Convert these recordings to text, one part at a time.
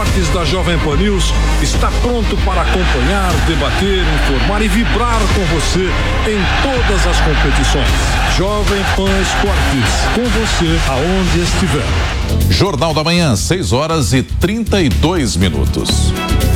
esportes da Jovem Pan News está pronto para acompanhar, debater, informar e vibrar com você em todas as competições. Jovem Pan Esportes, com você aonde estiver. Jornal da Manhã, 6h32.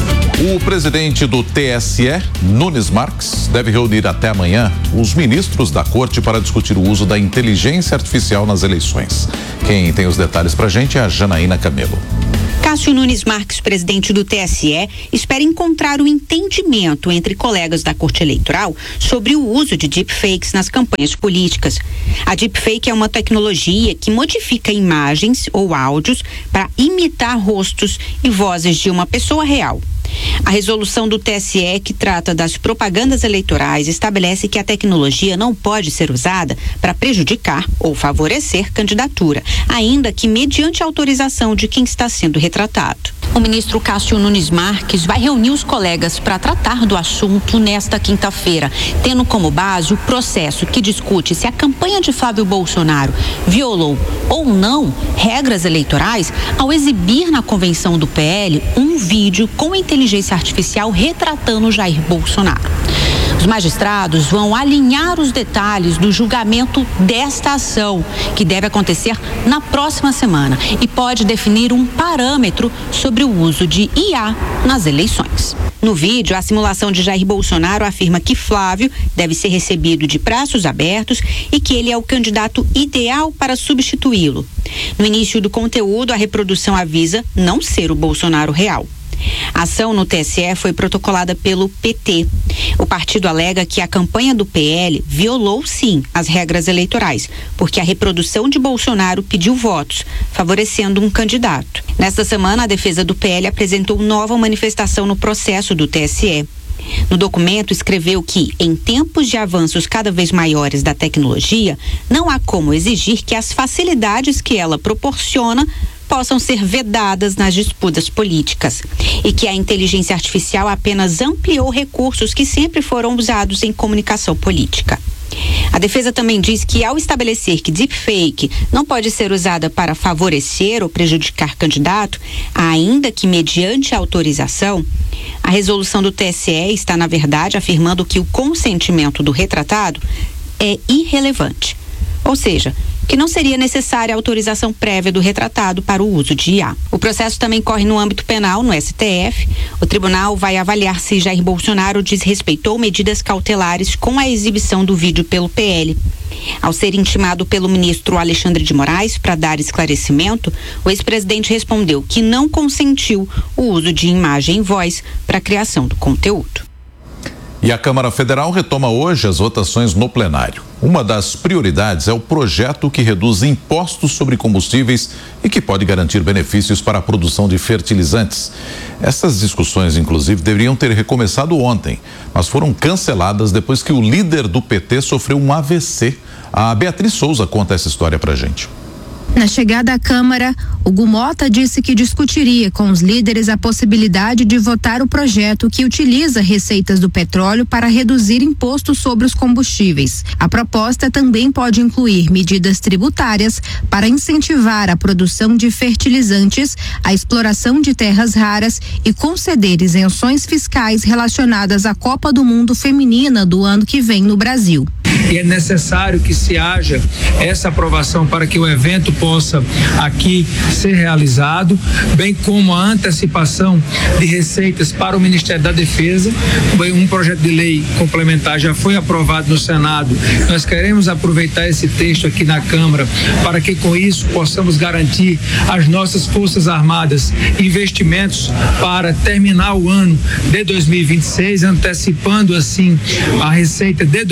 O presidente do TSE, Nunes Marques, deve reunir até amanhã os ministros da corte para discutir o uso da inteligência artificial nas eleições. Quem tem os detalhes pra gente é a Janaína Camelo. Cássio Nunes Marques, presidente do TSE, espera encontrar um entendimento entre colegas da Corte Eleitoral sobre o uso de deepfakes nas campanhas políticas. A deepfake é uma tecnologia que modifica imagens ou áudios para imitar rostos e vozes de uma pessoa real. A resolução do TSE, que trata das propagandas eleitorais, estabelece que a tecnologia não pode ser usada para prejudicar ou favorecer candidatura, ainda que mediante autorização de quem está sendo retratado. O ministro Cássio Nunes Marques vai reunir os colegas para tratar do assunto nesta quinta-feira, tendo como base o processo que discute se a campanha de Flávio Bolsonaro violou ou não regras eleitorais ao exibir na convenção do PL um vídeo com inteligência artificial retratando Jair Bolsonaro. Os magistrados vão alinhar os detalhes do julgamento desta ação, que deve acontecer na próxima semana, e pode definir um parâmetro sobre o uso de IA nas eleições. No vídeo, a simulação de Jair Bolsonaro afirma que Flávio deve ser recebido de braços abertos e que ele é o candidato ideal para substituí-lo. No início do conteúdo, a reprodução avisa não ser o Bolsonaro real. A ação no TSE foi protocolada pelo PT. O partido alega que a campanha do PL violou, sim, as regras eleitorais, porque a reprodução de Bolsonaro pediu votos, favorecendo um candidato. Nesta semana, a defesa do PL apresentou nova manifestação no processo do TSE. No documento, escreveu que, em tempos de avanços cada vez maiores da tecnologia, não há como exigir que as facilidades que ela proporciona possam ser vedadas nas disputas políticas e que a inteligência artificial apenas ampliou recursos que sempre foram usados em comunicação política. A defesa também diz que, ao estabelecer que deepfake não pode ser usada para favorecer ou prejudicar candidato, ainda que mediante autorização, a resolução do TSE está, na verdade, afirmando que o consentimento do retratado é irrelevante. Ou seja, que não seria necessária a autorização prévia do retratado para o uso de IA. O processo também corre no âmbito penal, no STF. O tribunal vai avaliar se Jair Bolsonaro desrespeitou medidas cautelares com a exibição do vídeo pelo PL. Ao ser intimado pelo ministro Alexandre de Moraes para dar esclarecimento, o ex-presidente respondeu que não consentiu o uso de imagem e voz para a criação do conteúdo. E a Câmara Federal retoma hoje as votações no plenário. Uma das prioridades é o projeto que reduz impostos sobre combustíveis e que pode garantir benefícios para a produção de fertilizantes. Essas discussões, inclusive, deveriam ter recomeçado ontem, mas foram canceladas depois que o líder do PT sofreu um AVC. A Beatriz Souza conta essa história pra gente. Na chegada à Câmara, Hugo Mota disse que discutiria com os líderes a possibilidade de votar o projeto que utiliza receitas do petróleo para reduzir impostos sobre os combustíveis. A proposta também pode incluir medidas tributárias para incentivar a produção de fertilizantes, a exploração de terras raras e conceder isenções fiscais relacionadas à Copa do Mundo Feminina do ano que vem no Brasil. E é necessário que se haja essa aprovação para que o evento possa aqui ser realizado, bem como a antecipação de receitas para o Ministério da Defesa. Um projeto de lei complementar já foi aprovado no Senado. Nós queremos aproveitar esse texto aqui na Câmara para que com isso possamos garantir às nossas Forças Armadas investimentos para terminar o ano de 2026, antecipando assim a receita de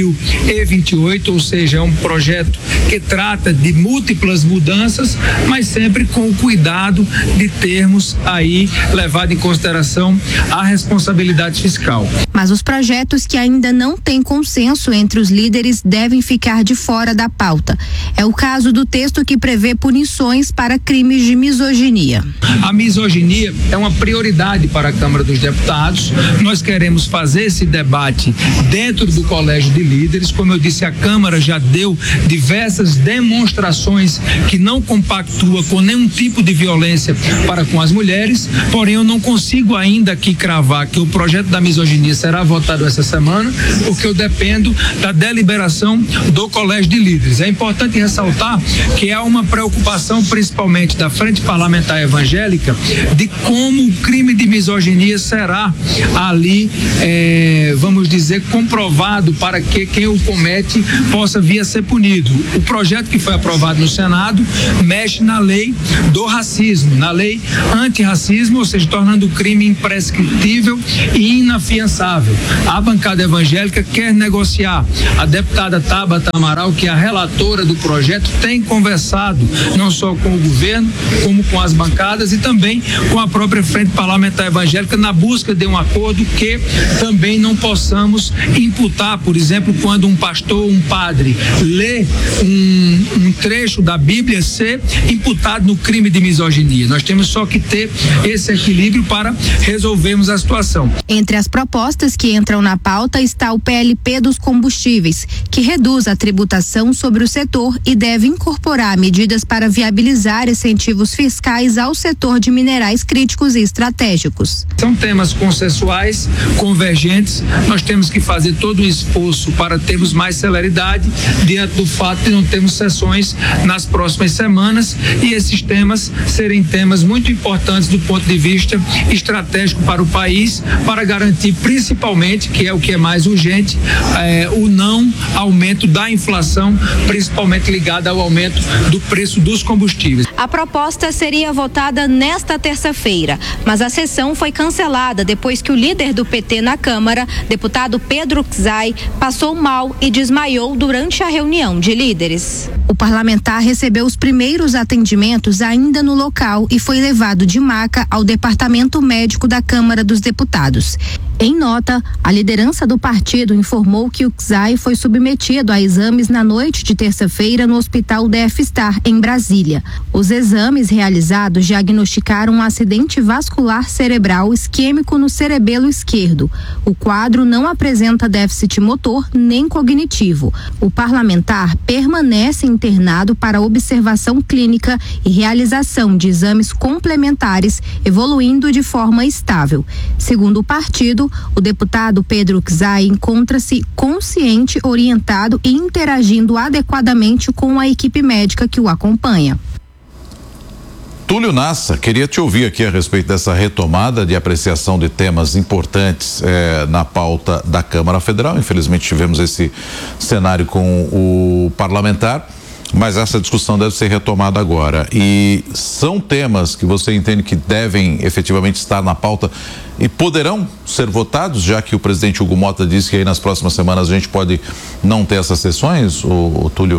2028, ou seja, é um projeto que trata de múltiplas mudanças, mas sempre com o cuidado de termos aí levado em consideração a responsabilidade fiscal. Mas os projetos que ainda não têm consenso entre os líderes devem ficar de fora da pauta. É o caso do texto que prevê punições para crimes de misoginia. A misoginia é uma prioridade para a Câmara dos Deputados. Nós queremos fazer esse debate dentro do Colégio de Líderes, como eu disse, a Câmara já deu diversas demonstrações que não compactua com nenhum tipo de violência para com as mulheres, porém eu não consigo ainda aqui cravar que o projeto da misoginia será votado essa semana, porque eu dependo da deliberação do Colégio de Líderes. É importante ressaltar que há uma preocupação, principalmente da Frente Parlamentar Evangélica, de como o crime de misoginia será ali, vamos dizer, comprovado para que quem o comete possa vir a ser punido. O projeto que foi aprovado no Senado mexe na lei do racismo, na lei antirracismo, ou seja, tornando o crime imprescritível e inafiançável. A bancada evangélica quer negociar. A deputada Tabata Amaral, que é a relatora do projeto, tem conversado não só com o governo, como com as bancadas e também com a própria Frente Parlamentar Evangélica na busca de um acordo que também não possamos imputar, por exemplo, quando um pastor, um padre lê um trecho da Bíblia, ser imputado no crime de misoginia. Nós temos só que ter esse equilíbrio para resolvermos a situação. Entre as propostas que entram na pauta está o PLP dos combustíveis, que reduz a tributação sobre o setor e deve incorporar medidas para viabilizar incentivos fiscais ao setor de minerais críticos e estratégicos. São temas consensuais, convergentes. Nós temos que fazer todo o esforço para termos mais celeridade diante do fato de não termos sessões nas próximas semanas e esses temas serem temas muito importantes do ponto de vista estratégico para o país, para garantir principalmente, que é o que é mais urgente, o não aumento da inflação, principalmente ligada ao aumento do preço dos combustíveis. A proposta seria votada nesta terça-feira, mas a sessão foi cancelada depois que o líder do PT na Câmara, deputado Pedro Czai, passou mal e desmaiou durante a reunião de líderes. O parlamentar recebeu os primeiros atendimentos ainda no local e foi levado de maca ao departamento médico da Câmara dos Deputados. Em nota, a liderança do partido informou que o Czai foi submetido a exames na noite de terça-feira no Hospital DF-Star, em Brasília. Os exames realizados diagnosticaram um acidente vascular cerebral isquêmico no cerebelo esquerdo. O quadro não apresenta déficit motor nem cognitivo. O parlamentar permanece internado para observação clínica e realização de exames complementares, evoluindo de forma estável. Segundo o partido, o deputado Pedro Czai encontra-se consciente, orientado e interagindo adequadamente com a equipe médica que o acompanha. Túlio Nassa, queria te ouvir aqui a respeito dessa retomada de apreciação de temas importantes na pauta da Câmara Federal. Infelizmente tivemos esse cenário com o parlamentar, mas essa discussão deve ser retomada agora. E são temas que você entende que devem efetivamente estar na pauta e poderão ser votados, já que o presidente Hugo Motta disse que aí nas próximas semanas a gente pode não ter essas sessões, o Túlio?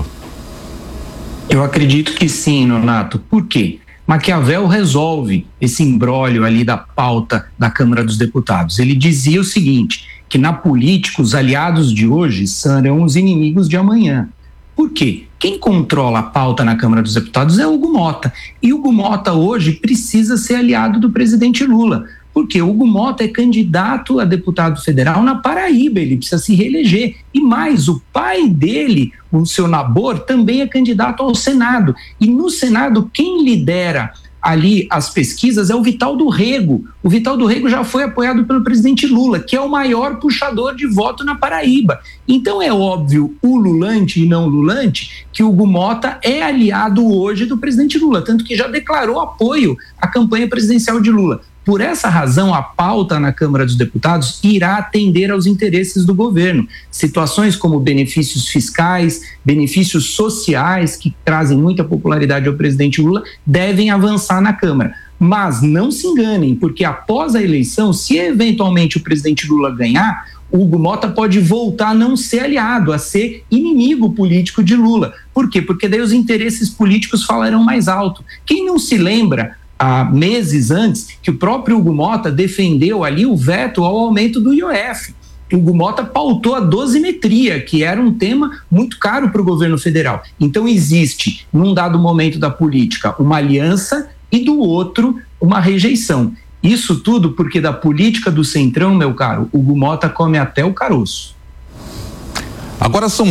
Eu acredito que sim, Nonato. Por quê? Maquiavel resolve esse imbróglio ali da pauta da Câmara dos Deputados. Ele dizia o seguinte, que na política os aliados de hoje serão os inimigos de amanhã. Por quê? Quem controla a pauta na Câmara dos Deputados é Hugo Motta. E Hugo Motta hoje precisa ser aliado do presidente Lula. Porque Hugo Motta é candidato a deputado federal na Paraíba, ele precisa se reeleger. E mais, o pai dele, o seu Nabor, também é candidato ao Senado. E no Senado, quem lidera ali as pesquisas é o Vital do Rego. O Vital do Rego já foi apoiado pelo presidente Lula, que é o maior puxador de voto na Paraíba. Então é óbvio, ululante e não lulante, que o Hugo Motta é aliado hoje do presidente Lula, tanto que já declarou apoio à campanha presidencial de Lula. Por essa razão, a pauta na Câmara dos Deputados irá atender aos interesses do governo. Situações como benefícios fiscais, benefícios sociais, que trazem muita popularidade ao presidente Lula, devem avançar na Câmara. Mas não se enganem, porque após a eleição, se eventualmente o presidente Lula ganhar, o Hugo Motta pode voltar a não ser aliado, a ser inimigo político de Lula. Por quê? Porque daí os interesses políticos falarão mais alto. Quem não se lembra, há meses antes, que o próprio Hugo Motta defendeu ali o veto ao aumento do IOF. O Hugo Motta pautou a dosimetria, que era um tema muito caro para o governo federal. Então existe, num dado momento da política, uma aliança e do outro uma rejeição. Isso tudo porque da política do Centrão, meu caro, Hugo Motta come até o caroço. Agora são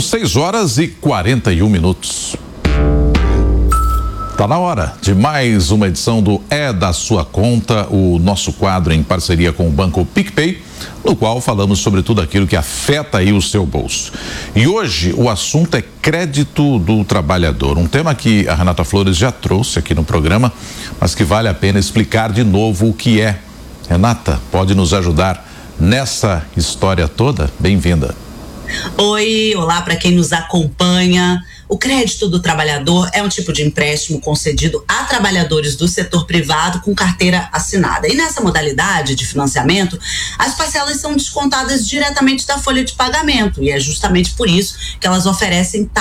6h41. Tá na hora de mais uma edição do É da Sua Conta, o nosso quadro em parceria com o Banco PicPay, no qual falamos sobre tudo aquilo que afeta aí o seu bolso. E hoje o assunto é crédito do trabalhador, um tema que a Renata Flores já trouxe aqui no programa, mas que vale a pena explicar de novo o que é. Renata, pode nos ajudar nessa história toda? Bem-vinda. Oi, olá para quem nos acompanha. O crédito do trabalhador é um tipo de empréstimo concedido a trabalhadores do setor privado com carteira assinada. E nessa modalidade de financiamento, as parcelas são descontadas diretamente da folha de pagamento. E é justamente por isso que elas oferecem